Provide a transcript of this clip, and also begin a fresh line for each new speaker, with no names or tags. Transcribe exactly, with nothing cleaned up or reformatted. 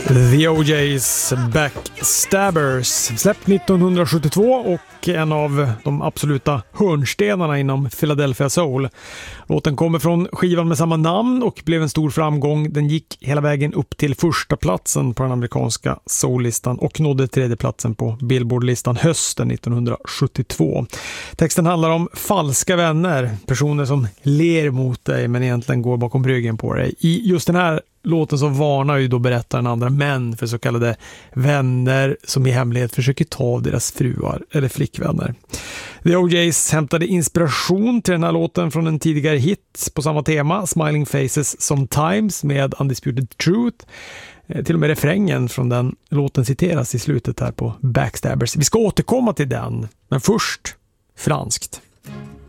The O J's Backstabbers, släppt nittonhundrasjuttiotvå och en av de absoluta hörnstenarna inom Philadelphia Soul. Låten kommer från skivan med samma namn och blev en stor framgång. Den gick hela vägen upp till första platsen på den amerikanska soullistan och nådde tredje platsen på Billboard-listan hösten nittonhundrasjuttiotvå. Texten handlar om falska vänner, personer som ler mot dig men egentligen går bakom ryggen på dig. I just den här låten så varnar ju då berättaren andra män för så kallade vänner som i hemlighet försöker ta deras fruar eller flickvänner. The O J's hämtade inspiration till den här låten från en tidigare hit på samma tema, Smiling Faces Sometimes med Undisputed Truth. Till och med refrängen från den låten citeras i slutet här på Backstabbers. Vi ska återkomma till den, men först franskt.